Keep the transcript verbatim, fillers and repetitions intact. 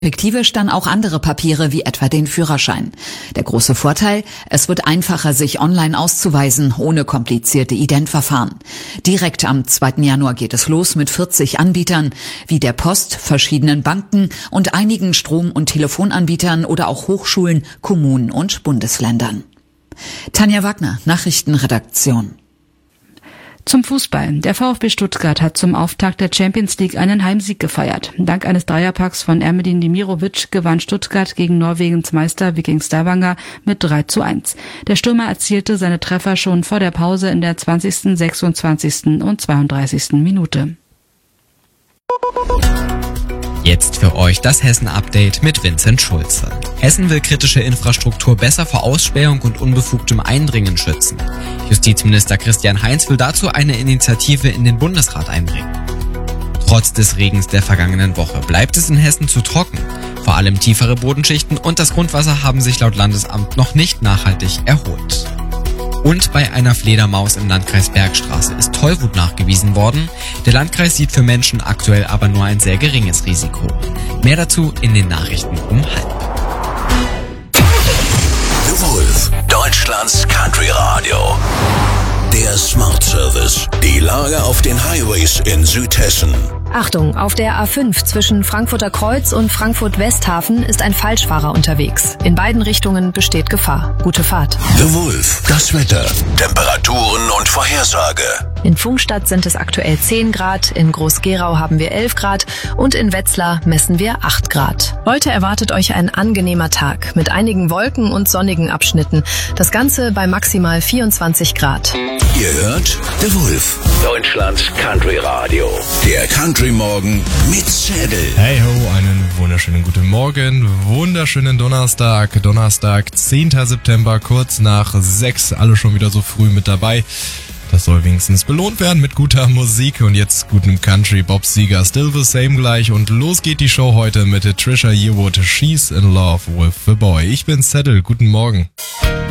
Perspektivisch dann auch andere Papiere wie etwa den Führerschein. Der große Vorteil, es wird einfacher, sich online auszuweisen, ohne komplizierte Identverfahren. Direkt am zweiten Januar geht es los mit vierzig Anbietern, wie der Post, verschiedenen Banken und einigen Strom- und Telefonanbietern oder auch Hochschulen, Kommunen und Bundesländern. Tanja Wagner, Nachrichtenredaktion. Zum Fußball. Der VfB Stuttgart hat zum Auftakt der Champions League einen Heimsieg gefeiert. Dank eines Dreierpacks von Ermedin Demirovic gewann Stuttgart gegen Norwegens Meister Viking Stavanger mit drei zu eins. Der Stürmer erzielte seine Treffer schon vor der Pause in der zwanzigsten, sechsundzwanzigsten und zweiunddreißigsten Minute. Jetzt für euch das Hessen-Update mit Vincent Schulze. Hessen will kritische Infrastruktur besser vor Ausspähung und unbefugtem Eindringen schützen. Justizminister Christian Heinz will dazu eine Initiative in den Bundesrat einbringen. Trotz des Regens der vergangenen Woche bleibt es in Hessen zu trocken. Vor allem tiefere Bodenschichten und das Grundwasser haben sich laut Landesamt noch nicht nachhaltig erholt. Und bei einer Fledermaus im Landkreis Bergstraße ist Tollwut nachgewiesen worden. Der Landkreis sieht für Menschen aktuell aber nur ein sehr geringes Risiko. Mehr dazu in den Nachrichten um halb. The Wolf, Deutschlands Country Radio. Der Smart Service. Die Lage auf den Highways in Südhessen. Achtung, auf der A fünf zwischen Frankfurter Kreuz und Frankfurt-Westhafen ist ein Falschfahrer unterwegs. In beiden Richtungen besteht Gefahr. Gute Fahrt. The Wolf, das Wetter, Temperaturen und Vorhersage. In Pfungstadt sind es aktuell zehn Grad, in Groß-Gerau haben wir elf Grad und in Wetzlar messen wir acht Grad. Heute erwartet euch ein angenehmer Tag mit einigen Wolken und sonnigen Abschnitten. Das Ganze bei maximal vierundzwanzig Grad. Ihr hört The Wolf, Deutschlands Country Radio. Der Country Morgen mit Zedel. Hey ho, einen wunderschönen guten Morgen, wunderschönen Donnerstag, Donnerstag, zehnten September, kurz nach sechs, alle schon wieder so früh mit dabei. Das soll wenigstens belohnt werden mit guter Musik und jetzt gutem Country. Bob Seger, Still the Same gleich und los geht die Show heute mit Trisha Yearwood, She's in Love with the Boy. Ich bin Zedel, guten Morgen.